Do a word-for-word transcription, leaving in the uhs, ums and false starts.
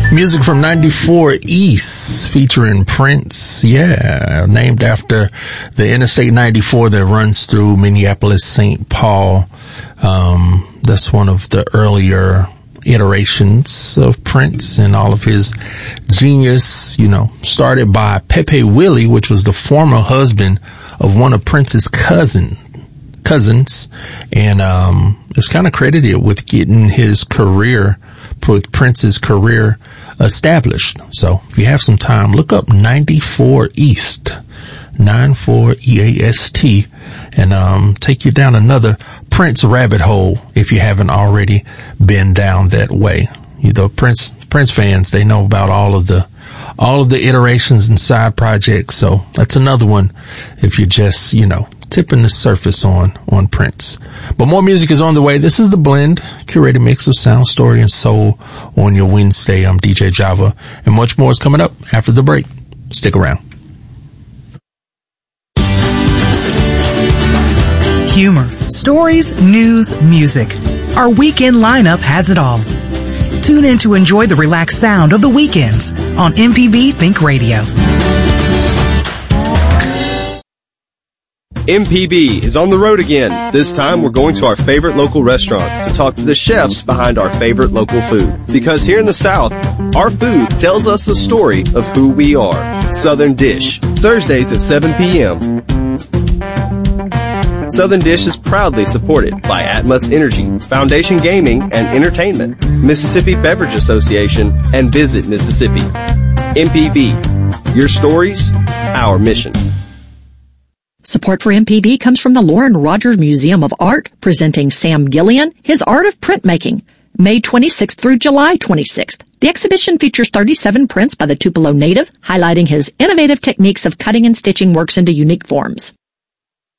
Music from ninety-four East featuring Prince. Yeah, named after the Interstate ninety-four that runs through Minneapolis, Saint Paul. Um, that's one of the earlier iterations of Prince and all of his genius, you know, started by Pepe Willie, which was the former husband of one of Prince's cousin, cousins. And, um, it's kind of credited with getting his career, with Prince's career established. So if you have some time, look up ninety-four East, ninety-four E A S T, and um take you down another Prince rabbit hole if you haven't already been down that way. You know, Prince Prince fans, they know about all of the all of the iterations and side projects. So that's another one if you're just, you know, tipping the surface on on Prince. But more music is on the way. This is The Blend, curated mix of sound, story, and soul on your Wednesday. I'm D J Java, and much more is coming up after the break. Stick around. Humor, stories, news, music. Our weekend lineup has it all. Tune in to enjoy the relaxed sound of the weekends on M P B Think Radio. M P B is on the road again. This time we're going to our favorite local restaurants to talk to the chefs behind our favorite local food. Because here in the South, our food tells us the story of who we are. Southern Dish, Thursdays at seven p.m. Southern Dish is proudly supported by Atmos Energy, Foundation Gaming and Entertainment, Mississippi Beverage Association, and Visit Mississippi. M P B, your stories, our mission. Support for M P B comes from the Lauren Rogers Museum of Art, presenting Sam Gillian, His Art of Printmaking, May twenty-sixth through July twenty-sixth. The exhibition features thirty-seven prints by the Tupelo native, highlighting his innovative techniques of cutting and stitching works into unique forms.